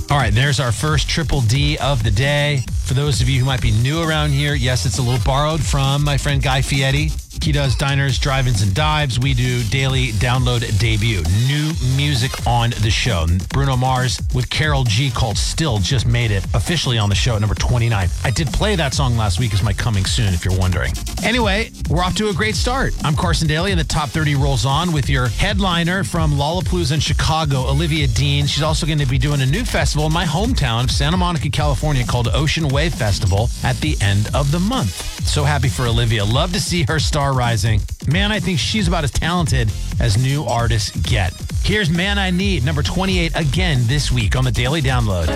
All right, there's our first Triple D of the day. For those of you who might be new around here, yes, it's a little borrowed from my friend Guy Fieri. He does diners, drive-ins, and dives. We do daily download debut. New music on the show. Bruno Mars with Carol G called Still just made it officially on the show at number 29. I did play that song last week as my coming soon, if you're wondering. Anyway, we're off to a great start. I'm Carson Daly, and the Top 30 rolls on with your headliner from Lollapalooza in Chicago, Olivia Dean. She's also going to be doing a new festival in my hometown of Santa Monica, California, called Ocean Wave Festival at the end of the month. So happy for Olivia. Love to see her star rising. Man, I think she's about as talented as new artists get. Here's Man I Need, number 28 again this week on the Daily Download.